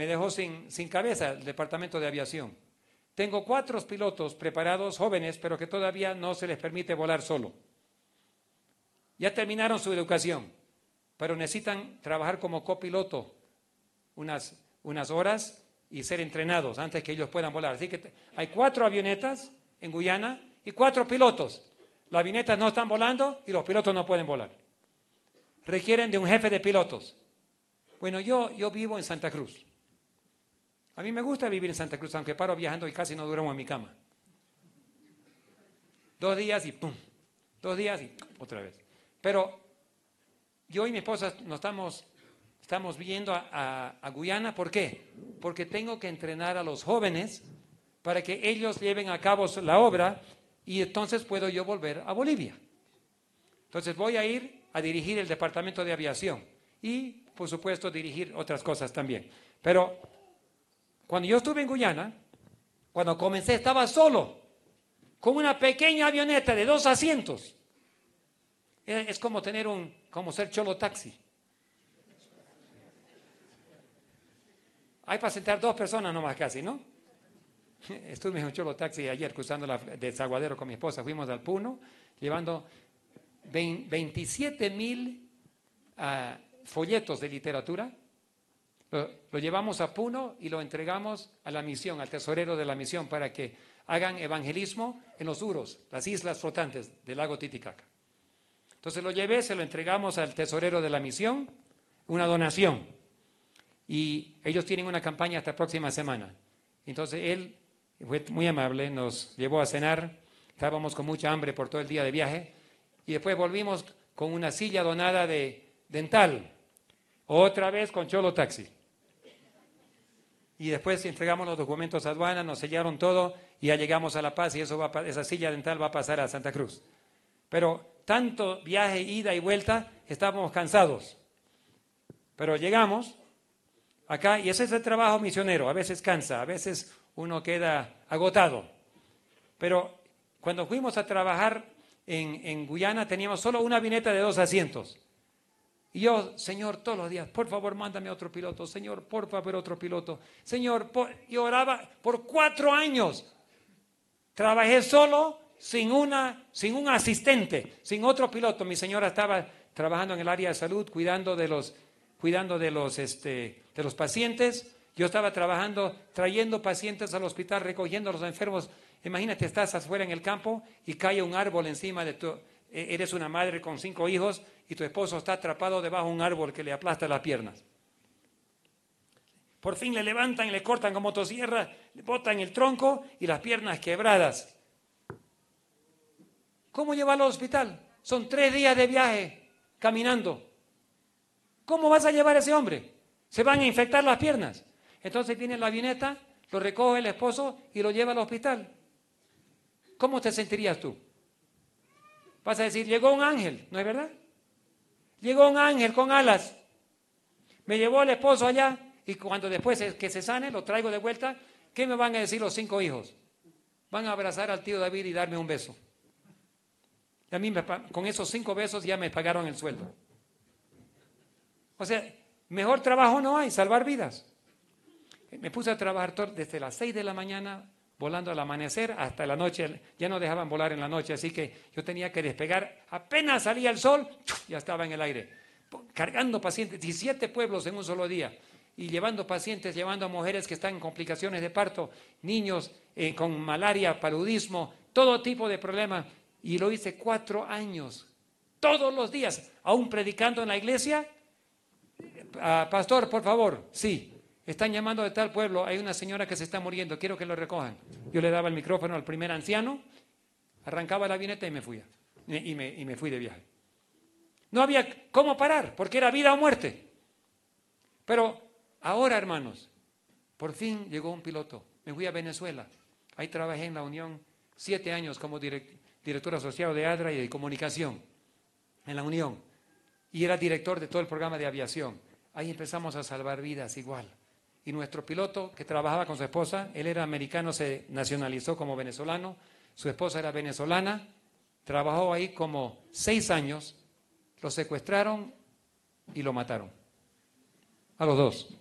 me dejó sin cabeza el departamento de aviación. Tengo 4 pilotos preparados, jóvenes, pero que todavía no se les permite volar solo. Ya terminaron su educación, pero necesitan trabajar como copiloto unas horas y ser entrenados antes que ellos puedan volar. Así que hay 4 avionetas en Guyana y 4 pilotos. Las avionetas no están volando y los pilotos no pueden volar. Requieren de un jefe de pilotos. Bueno, yo vivo en Santa Cruz. A mí me gusta vivir en Santa Cruz, aunque paro viajando y casi no duermo en mi cama. 2 días y pum. 2 días y otra vez. Pero yo y mi esposa nos estamos yendo a Guyana. ¿Por qué? Porque tengo que entrenar a los jóvenes para que ellos lleven a cabo la obra y entonces puedo yo volver a Bolivia. Entonces voy a ir a dirigir el departamento de aviación y, por supuesto, dirigir otras cosas también. Pero cuando yo estuve en Guyana, cuando comencé estaba solo, con una pequeña avioneta de 2 asientos. Es como como ser cholo taxi. Hay para sentar 2 personas nomás casi, ¿no? Estuve en un cholo taxi ayer cruzando de Zaguadero con mi esposa. Fuimos al Puno llevando 27,000 folletos de literatura. Lo llevamos a Puno y lo entregamos a la misión, al tesorero de la misión, para que hagan evangelismo en los Uros, las islas flotantes del lago Titicaca. Entonces lo llevé, se lo entregamos al tesorero de la misión, una donación. Y ellos tienen una campaña hasta la próxima semana. Entonces él fue muy amable, nos llevó a cenar, estábamos con mucha hambre por todo el día de viaje, y después volvimos con una silla donada de dental, otra vez con cholo taxi. Y después entregamos los documentos a aduana, nos sellaron todo y ya llegamos a La Paz y esa silla dental va a pasar a Santa Cruz. Pero tanto viaje, ida y vuelta, estábamos cansados. Pero llegamos acá y ese es el trabajo misionero. A veces cansa, a veces uno queda agotado. Pero cuando fuimos a trabajar en Guyana teníamos solo una avioneta de 2 asientos. Y yo, Señor, todos los días, por favor, mándame otro piloto. Señor, por favor, otro piloto. Señor, yo oraba por 4 años. Trabajé solo, sin un asistente, sin otro piloto. Mi señora estaba trabajando en el área de salud, cuidando de los pacientes. Yo estaba trabajando, trayendo pacientes al hospital, recogiendo a los enfermos. Imagínate, estás afuera en el campo y cae un árbol encima de eres una madre con 5 hijos y tu esposo está atrapado debajo de un árbol que le aplasta las piernas. Por fin le levantan y le cortan con motosierra, le botan el tronco y las piernas quebradas. ¿Cómo llevarlo al hospital? Son 3 días de viaje caminando. ¿Cómo vas a llevar a ese hombre? Se van a infectar las piernas. Entonces viene la avioneta, lo recoge el esposo y lo lleva al hospital. ¿Cómo te sentirías tú? Vas a decir, llegó un ángel, ¿no es verdad? Llegó un ángel con alas. Me llevó el esposo allá y cuando después que se sane, lo traigo de vuelta. ¿Qué me van a decir los 5 hijos? Van a abrazar al tío David y darme un beso. Y a mí con esos 5 besos ya me pagaron el sueldo. O sea, mejor trabajo no hay, salvar vidas. Me puse a trabajar desde las 6 de la mañana, volando al amanecer hasta la noche. Ya no dejaban volar en la noche, así que yo tenía que despegar. Apenas salía el sol, ya estaba en el aire. Cargando pacientes, 17 pueblos en un solo día. Y llevando pacientes, llevando a mujeres que están en complicaciones de parto, niños con malaria, paludismo, todo tipo de problemas. Y lo hice 4 años, todos los días, aún predicando en la iglesia. Pastor, por favor, sí. Están llamando de tal pueblo, hay una señora que se está muriendo, quiero que lo recojan. Yo le daba el micrófono al primer anciano, arrancaba la avioneta y me fui. Y me fui de viaje. No había cómo parar, porque era vida o muerte. Pero ahora, hermanos, por fin llegó un piloto. Me fui a Venezuela. Ahí trabajé en la Unión 7 años como director asociado de ADRA y de comunicación en la Unión. Y era director de todo el programa de aviación. Ahí empezamos a salvar vidas igual. Y nuestro piloto, que trabajaba con su esposa, él era americano, se nacionalizó como venezolano, su esposa era venezolana, trabajó ahí como 6 años, lo secuestraron y lo mataron. A los 2.